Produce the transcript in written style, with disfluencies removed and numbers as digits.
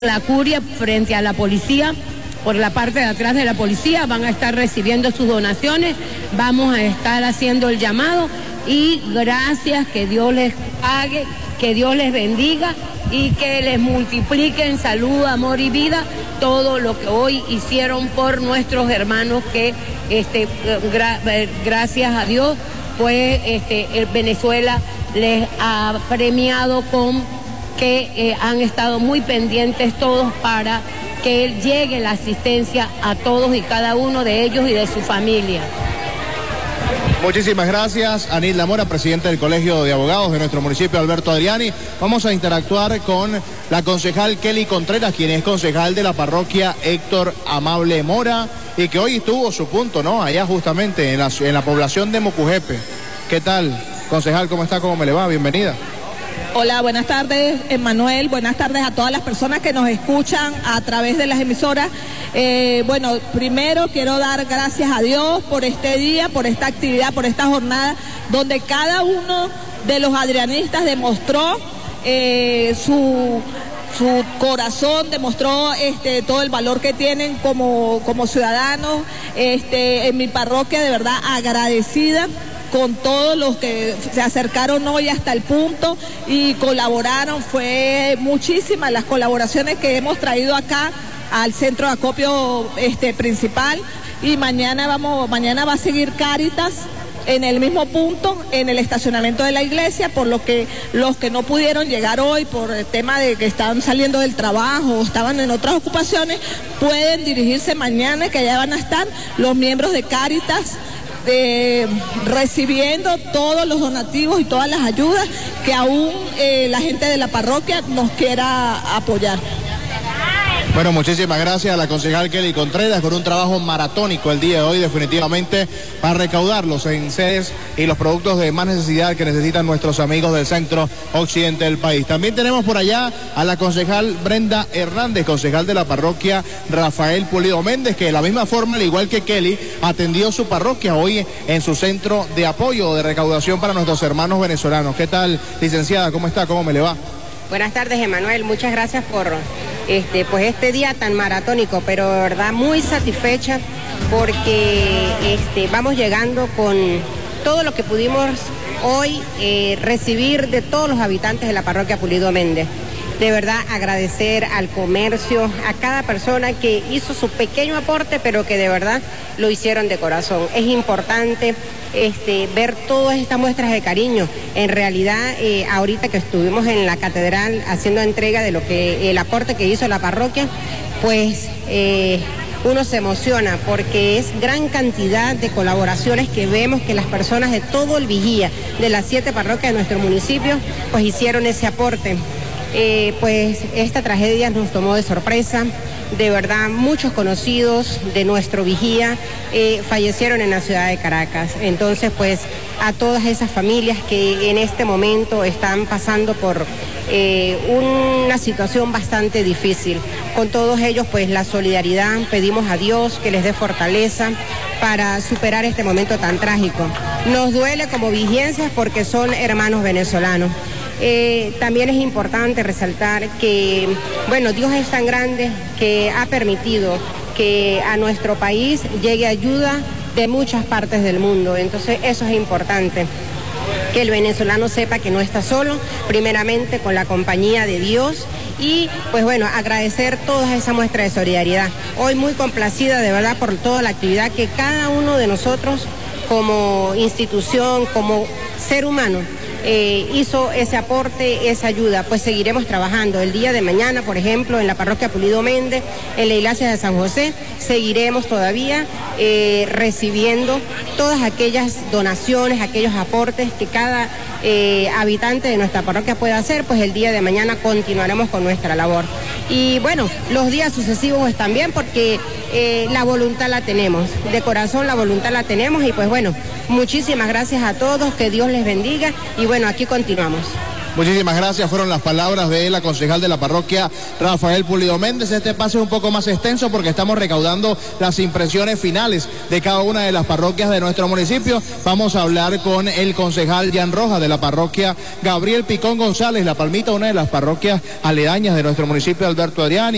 La curia frente a la policía, por la parte de atrás de la policía, van a estar recibiendo sus donaciones, vamos a estar haciendo el llamado y gracias, que Dios les pague, que Dios les bendiga y que les multiplique en salud, amor y vida todo lo que hoy hicieron por nuestros hermanos que gracias a Dios pues Venezuela les ha premiado con que han estado muy pendientes todos para que llegue la asistencia a todos y cada uno de ellos y de su familia. Muchísimas gracias, Anilda Mora, presidente del Colegio de Abogados de nuestro municipio, Alberto Adriani. Vamos a interactuar con la concejal Kelly Contreras, quien es concejal de la parroquia Héctor Amable Mora y que hoy tuvo su punto, ¿no? Allá justamente en la población de Mocujepe. ¿Qué tal, concejal? ¿Cómo está? ¿Cómo me le va? Bienvenida. Hola, buenas tardes, Emmanuel. Buenas tardes a todas las personas que nos escuchan a través de las emisoras. Bueno, primero quiero dar gracias a Dios por este día, por esta actividad, por esta jornada, donde cada uno de los adrianistas demostró su corazón, demostró todo el valor que tienen como ciudadanos. En mi parroquia, de verdad, agradecida con todos los que se acercaron hoy hasta el punto y colaboraron. Fue muchísimas las colaboraciones que hemos traído acá al centro de acopio principal, y mañana va a seguir Cáritas en el mismo punto, en el estacionamiento de la iglesia, por lo que los que no pudieron llegar hoy por el tema de que estaban saliendo del trabajo o estaban en otras ocupaciones, pueden dirigirse mañana, que allá van a estar los miembros de Cáritas recibiendo todos los donativos y todas las ayudas que aún la gente de la parroquia nos quiera apoyar. Bueno, muchísimas gracias a la concejal Kelly Contreras con un trabajo maratónico el día de hoy, definitivamente, para recaudar los enseres y los productos de más necesidad que necesitan nuestros amigos del centro occidente del país. También tenemos por allá a la concejal Brenda Hernández, concejal de la parroquia Rafael Pulido Méndez, que de la misma forma, al igual que Kelly, atendió su parroquia hoy en su centro de apoyo de recaudación para nuestros hermanos venezolanos. ¿Qué tal, licenciada? ¿Cómo está? ¿Cómo me le va? Buenas tardes, Emanuel. Muchas gracias por pues este día tan maratónico, pero de verdad muy satisfecha porque vamos llegando con todo lo que pudimos hoy recibir de todos los habitantes de la parroquia Pulido Méndez. De verdad agradecer al comercio, a cada persona que hizo su pequeño aporte, pero que de verdad lo hicieron de corazón. Es importante ver todas estas muestras de cariño. En realidad, ahorita que estuvimos en la catedral haciendo entrega de lo que el aporte que hizo la parroquia, pues uno se emociona porque es gran cantidad de colaboraciones que vemos que las personas de todo el Vigía, de las 7 parroquias de nuestro municipio, pues hicieron ese aporte. Pues esta tragedia nos tomó de sorpresa. De verdad, muchos conocidos de nuestro Vigía fallecieron en la ciudad de Caracas. Entonces, pues, a todas esas familias que en este momento están pasando por una situación bastante difícil. Con todos ellos, pues, la solidaridad, pedimos a Dios que les dé fortaleza para superar este momento tan trágico. Nos duele como vigienses porque son hermanos venezolanos. También es importante resaltar que, bueno, Dios es tan grande que ha permitido que a nuestro país llegue ayuda de muchas partes del mundo. Entonces eso es importante, que el venezolano sepa que no está solo, primeramente con la compañía de Dios, y pues bueno, agradecer toda esa muestra de solidaridad. Hoy muy complacida de verdad por toda la actividad que cada uno de nosotros como institución, como ser humano, hizo ese aporte, esa ayuda. Pues seguiremos trabajando el día de mañana, por ejemplo, en la parroquia Pulido Méndez, en la iglesia de San José. Seguiremos todavía recibiendo todas aquellas donaciones, aquellos aportes que cada habitante de nuestra parroquia pueda hacer. Pues el día de mañana continuaremos con nuestra labor. Y bueno, los días sucesivos también, porque la voluntad la tenemos, de corazón la voluntad la tenemos. Y pues bueno, muchísimas gracias a todos, que Dios les bendiga, y bueno, aquí continuamos. Muchísimas gracias, fueron las palabras de la concejal de la parroquia Rafael Pulido Méndez. Este espacio es un poco más extenso porque estamos recaudando las impresiones finales de cada una de las parroquias de nuestro municipio. Vamos a hablar con el concejal Jan Rojas de la parroquia Gabriel Picón González, La Palmita, una de las parroquias aledañas de nuestro municipio, Alberto Adriani.